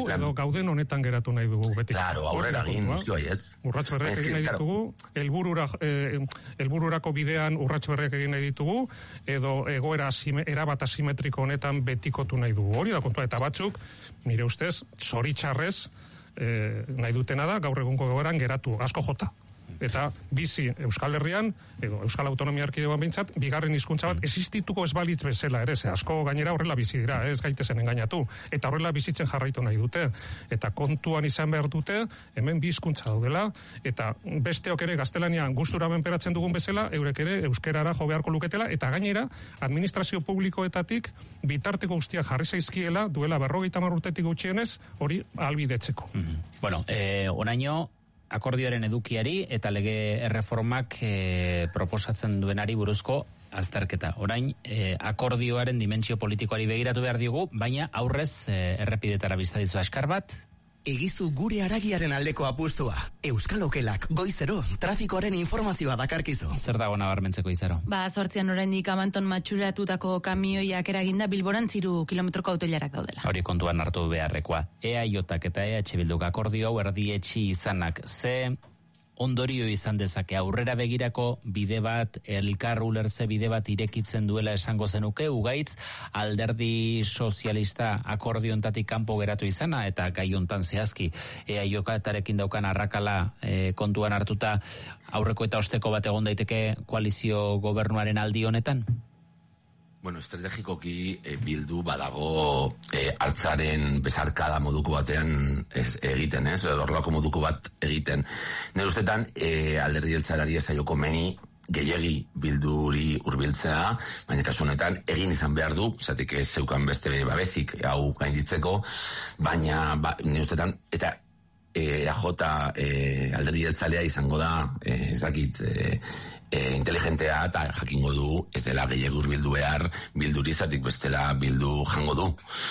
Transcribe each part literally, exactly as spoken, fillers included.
edo gauden honetan geratu nahi dugu beti. Claro, aurrera egin, guzti baietz. Urrats berrek egin nahi ditugu, helburura, eh, helbururako bidean urrats berrek egin nahi ditugu, edo egoera erabat asimetriko honetan betikotu nahi dugu. Hori da kontua, eta batzuk, nire ustez, zoritxarrez, eh, nahi dutena da, gaur egungo egoeran geratu, asko jota. Eta bizi Euskal Herrian, edo Euskal Autonomia Erkidegoan behintzat, bigarren hizkuntza bat existituko ez balitz bezala ere, ze asko gainera horrela bizi dira, ez gaitezen engainatu, eta horrela bizitzen jarraitu nahi dute, eta kontuan izan behar dute, hemen bi hizkuntza daudela, eta besteok ere gaztelanian gustura menperatzen dugun bezala, eurek ere euskerara jo beharko luketela, eta gainera, administrazio publikoetatik bitarteko guztia jarri zaizkiela, duela berrogeita hamar urtetik gutxienez, hori ahalbidetzeko. Mm-hmm. Bueno, eh, oraino, akordioaren edukiari eta lege erreformak e, proposatzen duenari buruzko azterketa. Orain, e, akordioaren dimentsio politikoari begiratu behar diogu, baina aurrez e, errepidetara biztadizu askar bat. Egizu gure haragiaren aldeko apustua. Euskal Okelak, goizero, trafikoaren informazioa dakarkizu. Zer dago nabarmentzeko izaro? Ba, sortzian oraindik Abanton matxuratutako kamioiak eraginda Bilboran ziru kilometroko autoilarak daudela. Hori kontuan hartu beharrekoa. E A Jotak eta E H Bilduk akordio hau erdietxi izanak ze ondorio izan dezake aurrera begirako bide bat, elkar ulertze bide bat irekitzen duela esango zenuke, ugaitz alderdi sozialista akordiontatik kanpo geratu izana, eta gai hontan zehazki E A Jokatarekin daukan arrakala e, kontuan hartuta aurreko eta osteko bat egon daiteke koalizio gobernuaren aldi honetan? Bueno, estrategikoki e, bildu badago e, hartzaren besarkada moduko batean ez, egiten, ez? Edo horrelako moduko bat egiten. Nire ustetan, e, alderdi jeltzalari ezaioko meni gehiegi bilduri hurbiltzea, baina kasu honetan egin izan behar du, zatik ez zeukan beste babesik hau gainditzeko, baina ba, nire ustetan, eta E A J e, alderdi jeltzalea izango da, e, ez dakit, e, e, inteligentea eta jakingo du, ez dela gehiagur bildu behar, bilduri zatik bestela bildu jango du.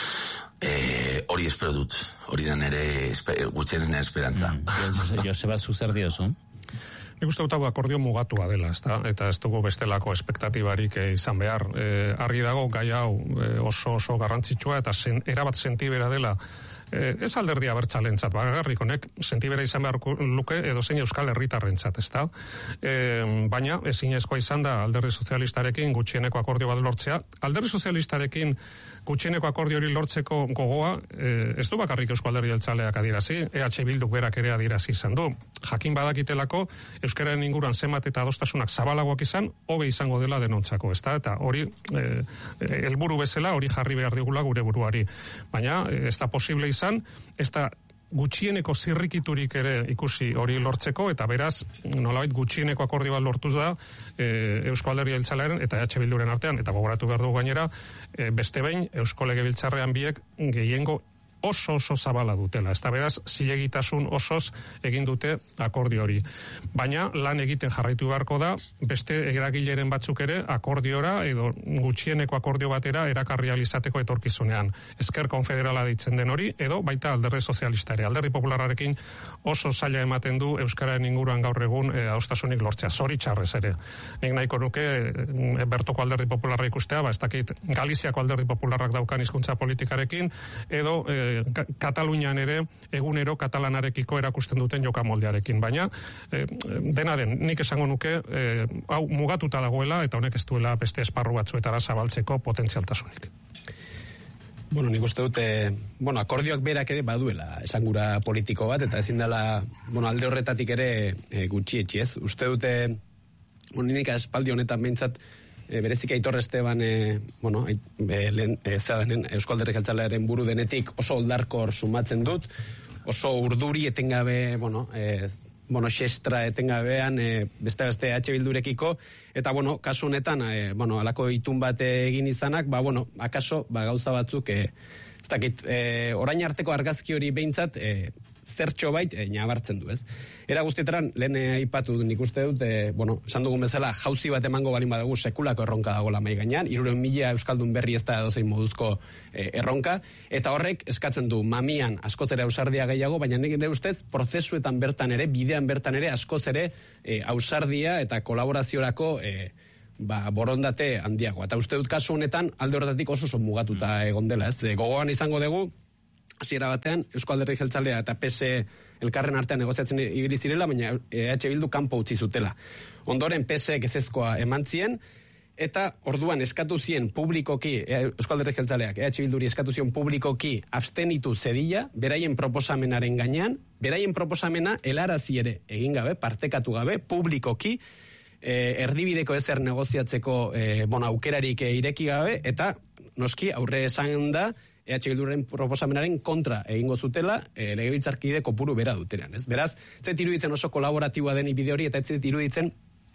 E, hori espero dut, hori da nere gutxien nere esperantza. Mm, Joseba, zuzer diozu? Nik uste dut hau akordio mugatua dela, ezta? Eta ez dugu bestelako espektatibarik e, izan behar. E, argi dago, gai hau e, oso oso garrantzitsua eta sen, erabat sentibera dela. E, ez alderdia bertzalentzat, bagarrik honek sentibera izan behar luke edo zein Euskal Herritarrentzat, ezta? E, baina ezinezkoa izan da alderdi sozialistarekin gutxieneko akordio bat lortzea. Alderdi sozialistarekin gutxieneko akordio hori lortzeko gogoa e, ez du bakarrik Eusko Alderdi Jeltzaleak adierazi, E H Bilduk berak ere adierazi izan du. Jakin badakitelako euskararen inguruan zenbat eta adostasunak zabalagoak izan, hobe izango dela denontzako, ezta? Eta hori helburu e, bezala hori jarri behar digula gure buruari. Baina ez da posible izan, ez da gutxieneko zirrikiturik ere ikusi hori lortzeko, eta beraz, nolabait gutxieneko akordio bat lortuz da e, Eusko Alderdi Jeltzalearen eta E H Bilduren artean, eta gogoratu behar dugu gainera, e, beste behin Eusko Legebiltzarrean biek gehiengo oso oso zabala dutela. Ez da beraz, zilegitasun osoz egin dute akordio hori. Baina lan egiten jarraitu beharko da, beste eragileren batzuk ere akordiora edo gutxieneko akordio batera erakarri alizateko etorkizunean. Ezker konfederala ditzen den hori, edo baita alderdi sozialista ere. Alderdi populararekin oso zaila ematen du euskararen inguruan gaur egun e, adostasunik lortzea. Zoritxarrez ere. Nik nahiko nuke e, bertoko alderdi popularra ikustea, ba, ez dakit Galiziako alderdi popularrak daukan hizkuntza politikarekin, edo e, Katalunian ere egunero katalanarekiko erakusten duten jokamoldearekin, baina e, dena den, nik esango nuke e, hau mugatuta dagoela eta honek ez duela beste esparru batzuetara zabaltzeko potentzialtasunik. Bueno, nik uste dute, bueno, akordioak berak ere baduela esangura politiko bat, eta ezin dela, bueno, alde horretatik ere e, gutxietxi, ez? Uste dute, bueno, nik aspaldi honetan behintzat E, berezik Aitor Esteban e, bueno, e, lehen, e, zeadanen Eusko Alderdi Jeltzalearen buru denetik oso oldarkor sumatzen dut, oso urduri etengabe, bueno, e, bueno, xestra etengabean e, beste beste H Bildurekiko, eta bueno, kasu honetan e, bueno, alako itun bat egin izanak, ba bueno, akaso ba gauza batzuk e, ez dakit, e, orain arteko argazki hori behintzat e, zertxo bait e, nabartzen du, ez? Era guztietran, lehen aipatu nik uste dut, e, bueno, esan dugun bezala, jauzi bat emango balin badagu sekulako erronka dago lamai gainean, hirurehun mila euskaldun berri ez da dozein moduzko e, erronka, eta horrek eskatzen du mamian askoz ere ausardia gehiago, baina nik ere ustez, prozesuetan bertan ere, bidean bertan ere, askoz ere e, ausardia eta kolaboraziorako e, ba, borondate handiago. Eta uste dut kasu honetan, alde horretatik oso oso mugatuta egon dela, ez? E, gogoan izango dugu, hasiera batean, Eusko Alderdi Jeltzalea eta P S E elkarren artean negoziatzen ibili zirela, baina E H Bildu kanpo utzi zutela. Ondoren P S E ezezkoa eman zien, eta orduan eskatu zien publikoki, Eusko Alderdi Jeltzaleak, E H Bilduri eskatu zion publikoki abstenitu zedila, beraien proposamenaren gainean, beraien proposamena helarazi ere egin gabe, partekatu gabe, publikoki, eh, erdibideko ezer negoziatzeko eh, bon, aukerarik ireki gabe, eta noski aurre esan da, E H Bilduren proposamenaren kontra egingo zutela, e, legebiltzarkide kopuru bera dutenean. Ez? Beraz, ez zait iruditzen oso kolaboratiboa den bide hori, eta ez zait iruditzen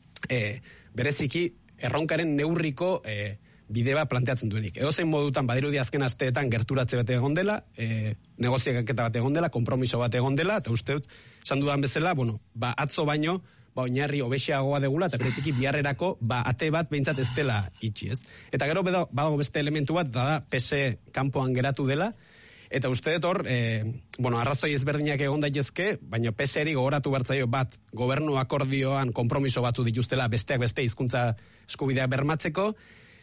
e, bereziki erronkaren neurriko e, bidea planteatzen duenik. Edo zein modutan badirudi azken asteetan gerturatze bat egon dela, e, negoziaketa bat egon dela, konpromiso bat egon dela, eta uste dut, esan dudan bezala, bueno, ba, atzo baino, ba, oinarri hobexiagoa degula, eta bereziki biharrerako, ba, ate bat behintzat ez dela itxi, ez? Eta gero badago beste elementu bat, da da P S E kanpoan geratu dela, eta uste dut hor, e, bueno, arrazoi ezberdinak egon daitezke, baina P S E-ri gogoratu bertzaio bat, gobernu akordioan konpromiso batzu dituztela, besteak beste hizkuntza eskubideak bermatzeko,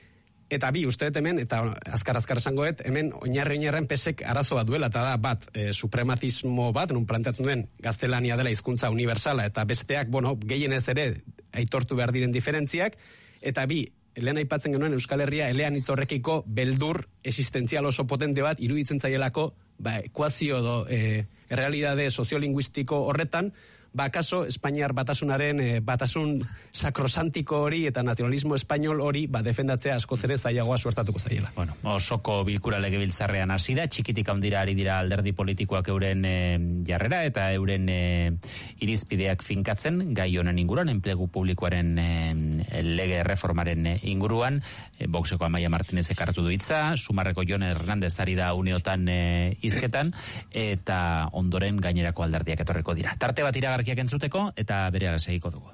eta bi, uste dut hemen, eta azkar-azkar esangoet, hemen oinarri-oinarren P S E-k arazo bat duela, eta da bat, e, supremazismo bat, nun planteatzen duen gaztelania dela hizkuntza universala, eta besteak, bueno, gehienez ere aitortu behar diren diferentziak, eta bi, lehen aipatzen genuen Euskal Herria elean hitzorrekiko beldur existentzial oso potente bat iruditzen zaielako, ba, ekuazio do, e, errealidade soziolinguistiko horretan, ba, kaso, Espainiar batasunaren e, batasun sakrosantiko hori eta nazionalismo espainol hori ba, defendatzea askoz ere zailagoa suertatuko zaiela. Bueno, osoko bilkura legebiltzarrean hasi da, txikitik handira ari dira alderdi politikoak euren e, jarrera eta euren e, irizpideak finkatzen, gai honen inguruan, enplegu publikoaren e, lege reformaren e, inguruan, e, Voxeko Amaia Martinezek hartu du hitza, Sumarreko Jon Hernandez ari da uneotan e, hizketan, eta ondoren gainerako alderdiak etorreko dira. Tarte bat iragarkiak entzuteko, eta bere segiko dugu.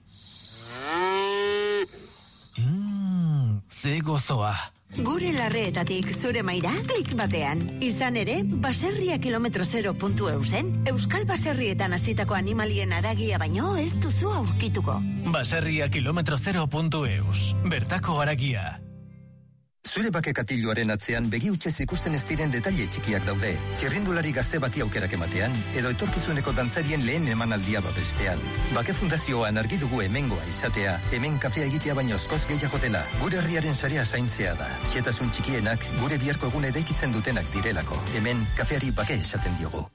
Mmm, ze gozoa. Gure larreetatik zure maira klik batean. Izan ere, baserria kilometro zero puntu eusen, Euskal Baserrietan hasitako animalien haragia baino ez duzu aurkituko. Baserria kilometro zero puntu eus. Bertako haragia. Zure bake katiluaren atzean begi hutsez ikusten ez diren detaile txikiak daude. Txirrindulari gazte bati aukerak ematean, edo etorkizuneko dantzarien lehen emanaldia babestean. Bake Fundazioan argi dugu hemengoa izatea, hemen kafea egitea baino askoz gehiago dela. Gure herriaren sarea zaintzea da. Xetasun txikienak gure biharko egun edaikitzen dutenak direlako. Hemen kafeari bake esaten diogu.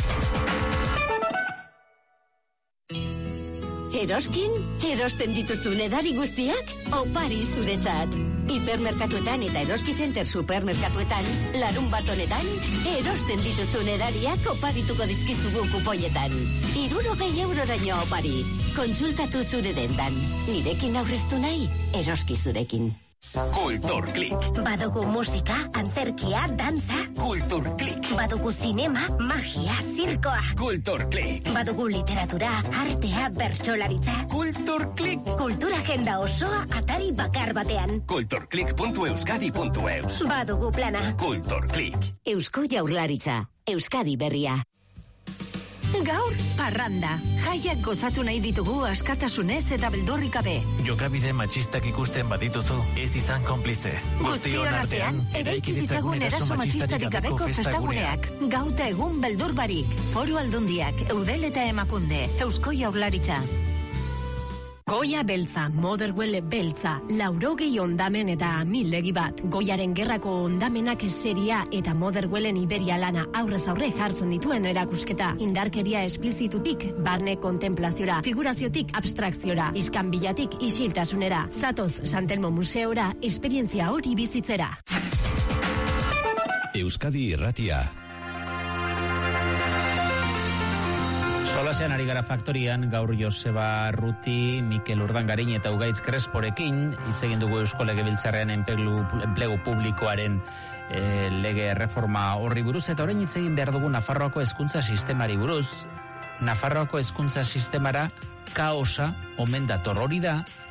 Eroskin, erosten dituzun edari guztiak, opari zuretzat. Hipermerkatuetan eta Eroski Center supermerkatuetan, larun bat honetan, erosten dituzun edariak oparituko dizkizugu kupoietan. Hirurogei euroraino opari. Kontsultatu zure dendan. Nirekin aurreztu nahi, Eroski zurekin. Kulturklik. Badugu musika, antzerkia, dantza. Kulturklik. Badugu zinema, magia, zirkoa. Kulturklik. Badugu literatura, artea, bertsolaritza. Kulturklik. Kultura agenda osoa atari bakar batean. Kulturklik puntu euskadi puntu eus. Badugu plana. Kulturklik. Eusko Jaurlaritza, Euskadi berria. Gaur, parranda. Jaiak gozatu nahi ditugu askatasunez eta beldurrik gabe. Jokabide matxistak ikusten badituzu, ez izan konplize. Guztion artean, eraiki ditzagun eraso matxistarik gabeko festaguneak. Gauta egun beldur barik. Foru Aldundiak, Eudel eta Emakunde, Eusko Jaurlaritza. Goia beltza, Motherwell beltza, laurogei ondamen eta mildegi bat. Goiaren gerrako ondamenak seria eta Motherwellen Iberia lana aurrez aurre jartzen dituen erakusketa. Indarkeria esplizitutik, barne kontemplaziora, figuraziotik abstrakziora, iskanbilatik isiltasunera. Zatoz Santelmo Museora, esperientzia hori bizitzera. Euskadi Irratia. Solasean ari gara faktorian, gaur Joseba Ruti, Mikel Urdangarin eta Ugaitz Kresporekin, hitz egin dugu Eusko Legebiltzarrean enplegu, enplegu publikoaren e, lege reforma horri buruz, eta orain hitz egin behar dugu Nafarroako hezkuntza sistemari buruz. Nafarroako hezkuntza sistemara kaosa omen dator, hori da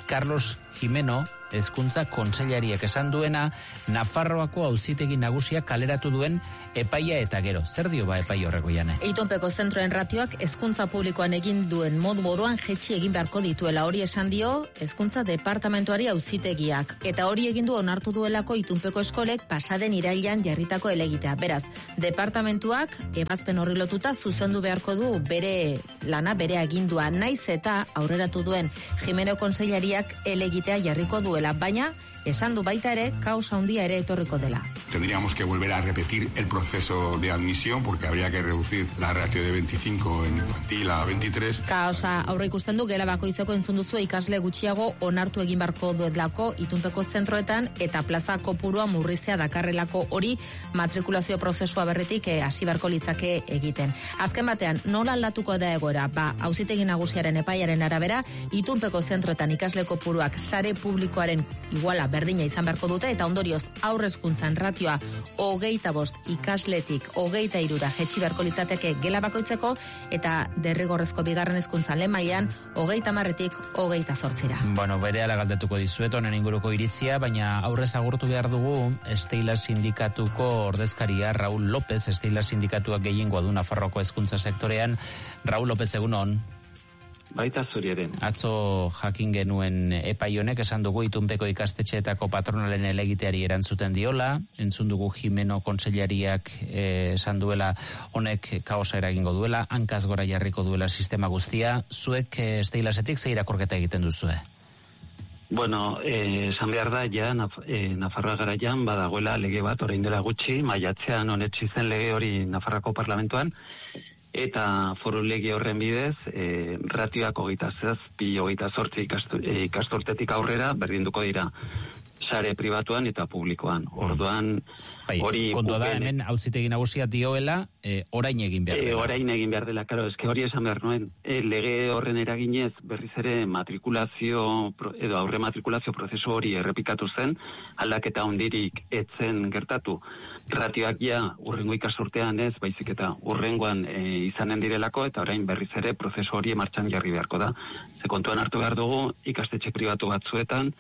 Carlos Jimeno, hezkuntza kontseilariak esan duena, Nafarroako auzitegi nagusia kaleratu duen epaia eta gero. Zer dio ba epai horreko jane? Itunpeko zentroen ratioak hezkuntza publikoan egin duen modu boroan jetxi egin beharko dituela. Hori esan dio hezkuntza departamentuari auzitegiak. Eta hori egin du onartu duelako Itunpeko eskolek pasaden irailean jarritako elegitea. Beraz, departamentuak ebazpen horri lotuta zuzendu beharko du bere lana, bere agindua. Naiz eta aurreratu duen Jimeno kontseilariak elegitea jarriko duela, baina esan du baita ere, kaos handia ere etorriko dela. Tendríamos que volver a repetir el proceso de admisión porque habría que reducir la ratio de veinticinco en infantil a veintitrés. Kaosa aurre ikusten du gela bakoitzeko entzun duzu ikasle gutxiago onartu egin barko duelako Itunpeko zentroetan eta plaza kopurua murriztea dakarrelako hori matrikulazio prozesua berretik hasi eh, beharko litzake egiten. Azken batean, nola aldatuko da egoera? Ba, auzitegi nagusiaren epaiaren arabera, Itunpeko zentroetan ikasle kopuruak sare publikoaren iguala berdina izan beharko dute eta ondorioz aurrezkuntzan ratioa hogeita bost ikasletik hogeita hirura jetxi beharko litzateke gela bakoitzeko eta derrigorrezko bigarren hezkuntzan lehen mailan hogeita hamarretik hogeita zortzira. Bueno, berehala galdetuko dizuet honen inguruko iritzia, baina aurrez agurtu behar dugu Esteila sindikatuko ordezkaria Raúl López, Esteila sindikatuak gehiengoa du Nafarroako hezkuntza sektorean. Raúl López, egunon. Baita zuriaren. Atzo jakin genuen epai honek esan dugu Itunpeko ikastetxeetako patronalen elegiteari erantzuten diola, entzun dugu Jimeno kontseilariak eh, esan duela honek kaosa eragingo duela, hankaz gora jarriko duela sistema guztia. Zuek eh, Esteilasetik ze irakurketa egiten duzue? Bueno, eh, esan behar da, ja, Naf eh, Nafarroa garaian badagoela lege bat, orain dela gutxi, maiatzean onetsi zen lege hori Nafarroako parlamentuan, eta foru lege horren bidez, e, ratioak hogeita zazpi, hogeita zortzi ikasturtetik aurrera berdinduko dira sare pribatuan eta publikoan. Orduan, bai, hori... Kontua da, hemen auzitegi nagusia dioela, e, orain egin behar dela. E, orain egin behar dela, karo, eske hori esan behar nuen. E, lege horren eraginez, berriz ere matrikulazio, edo aurre matrikulazio prozesu hori errepikatu zen, aldaketa hondirik etzen gertatu. Ratioak ja, urrengo ikasurtean ez, baizik eta urrengoan e, izanen direlako, eta orain berriz ere prozesu hori martxan jarri beharko da. Ze kontuan hartu behar dugu, ikastetxe pribatu batzuetan,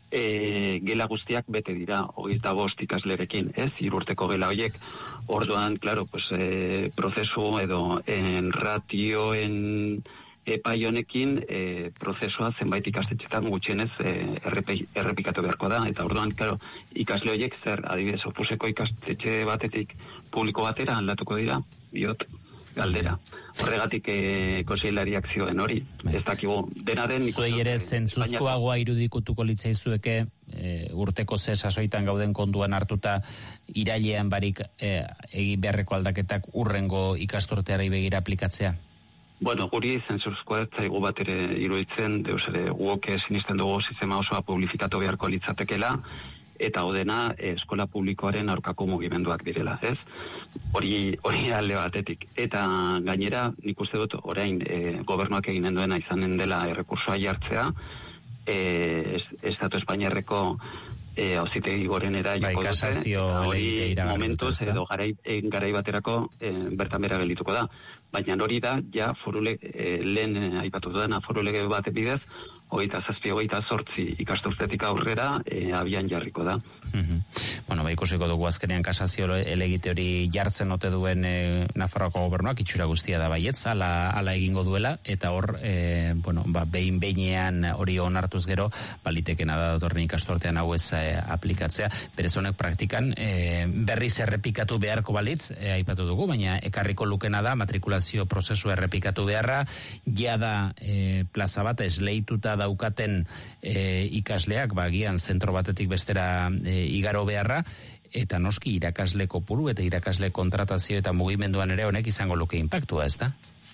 E, gela guztiak bete dira, hogeita bost ikaslerekin, ez, hirurteko gela horiek, orduan, claro, pues, e, prozesu edo en ratioen epai honekin, e, prozesua zenbait ikastetxetan gutxienez e, errepe, errepikatu beharko da, eta orduan, claro, ikasle horiek zer, adibidez, opuseko ikastetxe batetik publiko batera aldatuko dira, biot, galdera. Horregatik eh, kontseilariak zioen hori. Ez dakigu, dena den... Zuei ere zentzuzkoagoa irudikutuko litzaizueke e, urteko ze sasoitan gauden konduan hartuta irailean barik e, egin beharreko aldaketak urrengo ikasturteari begira aplikatzea? Bueno, guri zentzuzkoa ez zaigu bat ere iruditzen, deus ere guok sinisten dugu sistema osoa publifikatu beharko litzatekela, eta odena eskola publikoaren aurkako mugimenduak direla, ez? Hori hori alde batetik. Eta gainera, nik uste dut, orain e, gobernuak eginen duena izanen dela errekursoa jartzea, e, Estatu Espainiarreko e, auzitegi gorenera jako dute, hori momentuz edo garai, garai baterako e, bertan bera gelituko da. Baina hori da, ja, forule, e, lehen e, aipatu dena forulege bat bidez, hogeita zazpi, hogeita zortzi ikasturtetik aurrera e, abian jarriko da. Mm-hmm. Bueno, ba, ikusiko dugu azkenean kasazio elegite hori jartzen ote duen e, Nafarroako gobernuak, itxura guztia da baietz, ala, ala egingo duela, eta hor, e, bueno, ba, behin behinean hori onartuz gero, balitekena da datorren ikasturtean hau ez e, aplikatzea, berez honek praktikan e, berriz errepikatu beharko balitz, e, aipatu dugu, baina ekarriko lukena da matrikulazio prozesu errepikatu beharra, jada e, plaza bat esleituta daukaten e, ikasleak, bagian zentro batetik bestera e, igaro beharra, eta noski irakasle kopuru eta irakasle kontratazio eta mugimenduan ere honek izango luke inpaktua, ez da?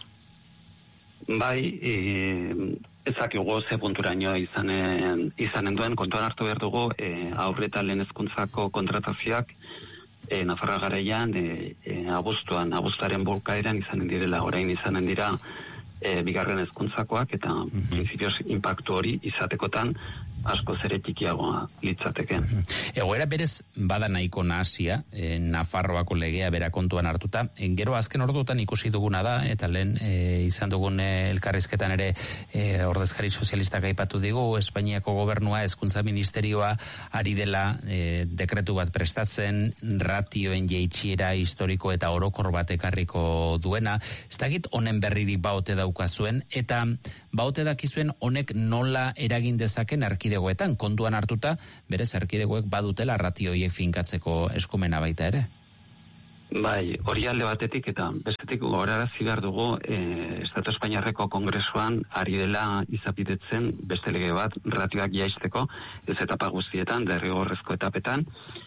Bai, e, ezakigu ze punturaino izanen, izanen duen, kontuan hartu behar dugu, e, aurreta lehen hezkuntzako kontratazioak e, Nafarroa garaian, e, e, abuztuan, abuztuaren bulkaeran izanen direla, orain izanen dira, E, bigarren hezkuntzakoak eta mm-hmm. principios impactu hori izatekotan asko zere txikiagoa litzateke. Egoera berez bada nahiko nahasia, e, Nafarroako legea bera kontuan hartuta, e, gero azken ordutan ikusi duguna da, eta lehen e, izan dugun e, elkarrizketan ere e, ordezkari sozialistak aipatu digu, Espainiako gobernua, hezkuntza ministerioa ari dela e, dekretu bat prestatzen, ratioen jeitsiera historiko eta orokor bat ekarriko duena, ez dakit honen berririk baote daukazuen, eta baote dakizuen honek nola eragin dezaken erkidegoetan, kontuan hartuta, berez erkidegoek badutela ratio horiek finkatzeko eskumena baita ere? Bai, hori alde batetik eta bestetik gogorarazi behar dugu e, Estatu Espainiarreko Kongresuan ari dela izapidetzen beste lege bat ratioak jaisteko, ez etapa guztietan, derrigorrezko etapetan,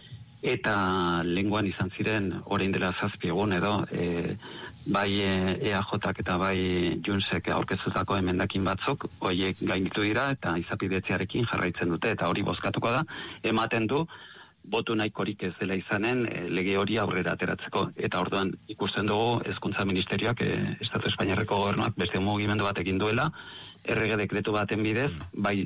eta lenguan izan ziren orain dela zazpi egun edo e, bai E A Jak eta bai Juntsek aurkeztutako emendakin batzuk, horiek gainditu dira eta izapidetzearekin jarraitzen dute, eta hori bozkatuko da, ematen du botu nahikorik ez dela izanen e, lege hori aurrera ateratzeko, eta orduan ikusten dugu Hezkuntza Ministerioak, e, Estatu Espainiarreko gobernuak beste mugimendu bat egin duela, errege dekretu baten bidez, bai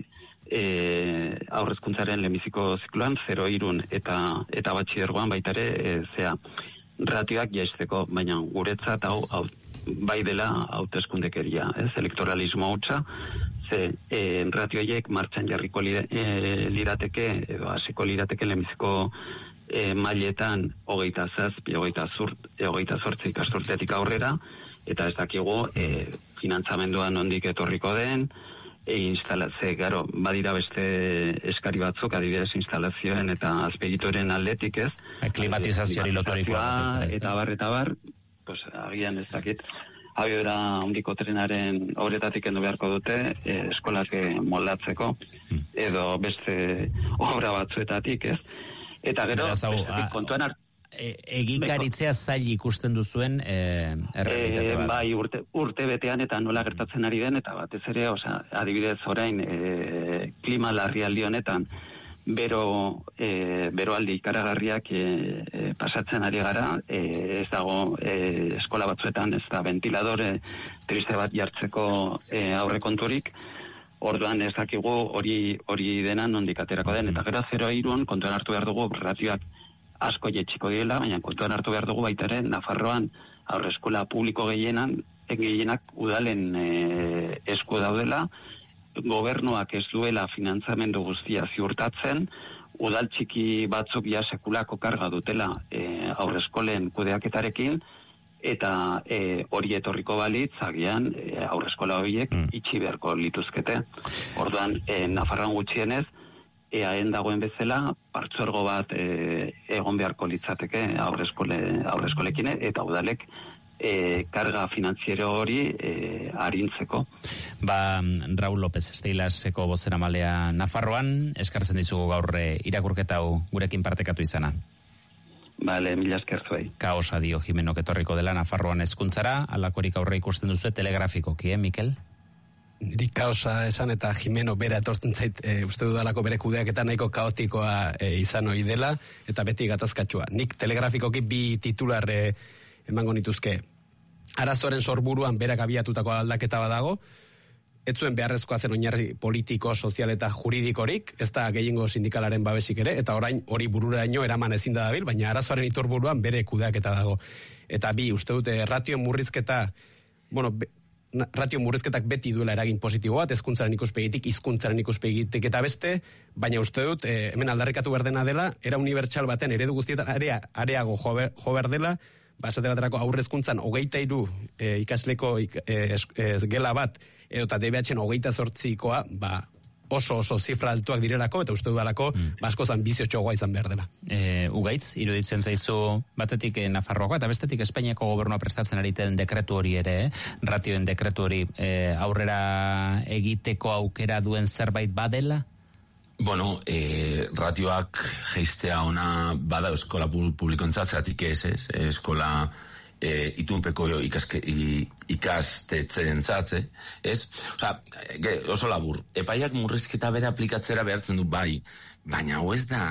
e, aurrezkuntzaren lehenbiziko zikloan, zero irun eta, eta batxidergoan baita ere, e, zea, ratioak jaisteko, baina guretzat hau, hau bai dela hauteskundekeria, ez, elektoralismo hutsa, ze e, ratioiek martxan jarriko lira, e, lirateke, edo hasiko lirateke lehenbiziko e, mailetan hogeita zazpi, hogeita zurt, hogeita zortzi ikasturtetik aurrera, eta ez dakigu e, finantzamendua nondik etorriko den, e, instalatze, garo, badira beste eskari batzuk, adibidez instalazioen eta azpegituren aldetik, ez? Klimatizazioari lotorikoa. Eta bar, eta bar, pues, agian ez dakit, abiodera handiko trenaren horretatik endu beharko dute, e, eskolak moldatzeko, edo beste obra batzuetatik, ez? Eta gero, bestetik kontuan hartu, E, egikaritzea zail ikusten duzuen e, errealitate bat. E, bai, urte, urte betean eta nola gertatzen ari den, eta batez ere, osea, adibidez orain, e, klima larrialdi honetan, bero, e, beroaldi ikaragarriak e, e, pasatzen ari gara, e, ez dago e, eskola batzuetan, ez da ventiladore triste bat jartzeko e, aurrekonturik, orduan ez dakigu hori hori dena nondik aterako den, eta gero zero irun kontuan hartu behar dugu ratioak asko jetxiko direla, baina kontuan hartu behar dugu baita ere, Nafarroan aurreskola publiko gehienan, gehienak udalen e, esku daudela, gobernuak ez duela finantzamendu guztia ziurtatzen, udal txiki batzuk ja sekulako karga dutela e, aurreskolen kudeaketarekin, eta e, hori etorriko balitz, agian e, aurreskola horiek mm. itxi beharko lituzkete. Orduan, e, Nafarroan gutxienez, eaen dagoen bezala, partzuergo bat e, egon beharko litzateke aurreskole, aurreskolekin, eta udalek e, karga finantziero hori e, arintzeko. Ba, Raúl López Esteilaseko bozeramalea Nafarroan, eskartzen dizugu gaur irakurketa hau gurekin partekatu izana. Bale, mila esker zuei. Kaosa dio Jimenok etorriko dela Nafarroan hezkuntzara, alakorik aurre ikusten duzu telegrafikoki, eh, Mikel? Niri kaosa esan eta Jimeno bera etortzen zait, e, uste dudalako bere kudeak eta nahiko kaotikoa e, izan hori dela, eta beti gatazkatsua. Nik telegrafikoki bi titular e, emango nituzke. Arazoaren sorburuan berak abiatutako aldaketa badago, ez zuen beharrezkoa zen oinarri politiko, sozial eta juridikorik, ez da gehiengo sindikalaren babesik ere, eta orain hori bururaino eraman ezin da dabil, baina arazoaren iturburuan bere kudeaketa dago. Eta bi, uste dute, ratio murrizketa, bueno, be, ratio murrizketak beti duela eragin positibo bat, hezkuntzaren ikuspegitik, hizkuntzaren ikuspegitik eta beste, baina uste dut, e, hemen aldarrikatu behar dena dela, era unibertsal baten eredu guztietan area, areago jo behar dela, basate baterako aurrezkuntzan hogeita hiru e, ikasleko ik, e, e, gela bat, edo eta D B H-en hogeita zortzikoa, ba, oso oso zifra altuak direlako, eta uste dudalako, mm. basko zanbiziotxoagoa izan behar dela. E, ugaitz, iruditzen zaizu batetik eh, Nafarroako, eta bestetik Espainiako gobernua prestatzen ariten dekretu hori ere, eh? ratioen dekretu hori eh, aurrera egiteko aukera duen zerbait badela? Bueno, eh, ratioak geistea ona bada eskola publikoentzat, zeratik ez, ez, eskola e, itunpeko ikaske, ikastetzen zatze, ez? Osa, ge, oso labur, epaiak murrizketa bere aplikatzera behartzen du bai, baina hau ez da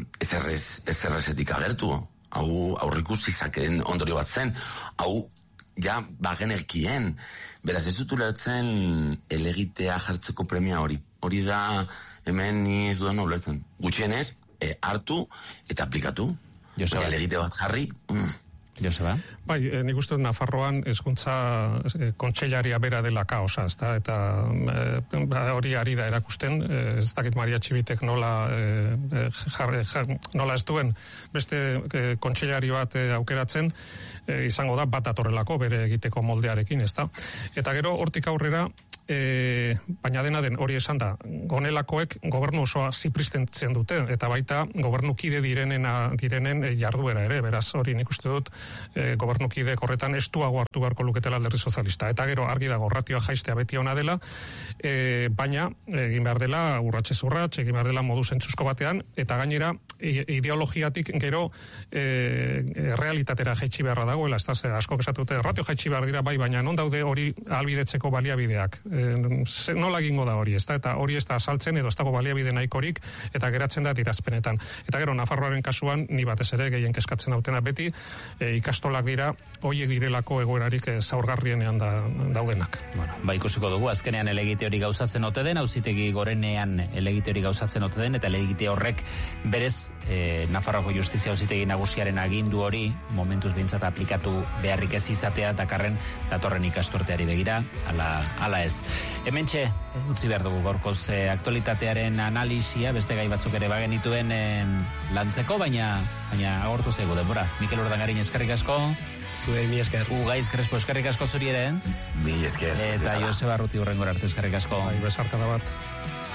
ezerrez, ezerrezetik agertu, hau aurrikus izaken ondorio bat zen, hau ja bagenekien. Beraz, ez dut ulertzen elegitea jartzeko premia hori. Hori da, hemen ni ez dudan ulertzen. Gutxienez, e, hartu eta aplikatu. Joseba. Elegite bat jarri. Mm. Joseba? Bai, e, nik uste dut Nafarroan hezkuntza e, kontseilaria bera dela kaosa, ezta? Eta e, ba, hori ari da erakusten, e, ez dakit Maria Txibitek nola e, jarre, jar, nola ez duen beste e, kontseilari bat e, aukeratzen, e, izango da bat atorrelako bere egiteko moldearekin, ezta? Eta gero hortik aurrera, e, baina dena den hori esan da, gonelakoek gobernu osoa zipristentzen dute, eta baita gobernukide direnena, direnen e, jarduera ere, beraz hori nik uste dut, E, gobernukide horretan estuago hartu beharko luketela Alderdi Sozialista. Eta gero argi dago ratioa jaistea beti ona dela, e, baina egin behar dela urratsez urrats, egin behar dela modu zentzuzko batean, eta gainera ideologiatik gero e, realitatera jaitsi beharra dagoela, ez da, asko esatute, ratio jaitsi behar dira bai, baina non daude hori ahalbidetzeko baliabideak. E, nola egingo da hori, ez da, eta hori ez da asaltzen edo ez dago baliabide nahikorik, eta geratzen da dirazpenetan. Eta gero Nafarroaren kasuan, ni batez ere gehien keskatzen hautena beti, e, ikastolak dira, hoiek direlako egoerarik zaurgarrienean da, daudenak. Bueno, ba ikusiko dugu, azkenean elegite hori gauzatzen ote den, auzitegi gorenean elegite hori gauzatzen ote den, eta elegite horrek berez e, Nafarroako Justizia Auzitegi Nagusiaren agindu hori momentuz behintzat aplikatu beharrik ez izatea, dakarren datorren ikasturteari begira, ala, ala ez. Hementxe, utzi behar dugu gorkoz e, aktualitatearen analisia, beste gai batzuk ere bagenituen e, lantzeko, baina baina agortu zaigu denbora. Mikel Urdangarin eskerrik asko. Zuei mi esker. Ugaiz Crespo eskerrik asko zuri ere. Mi esker. Eta Joseba Arruti hurrengora arte eskerrik asko. Bai, besarkada bat.